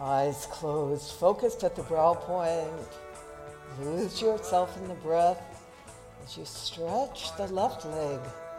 Eyes closed, focused at the brow point. Lose yourself in the breath as you stretch the left leg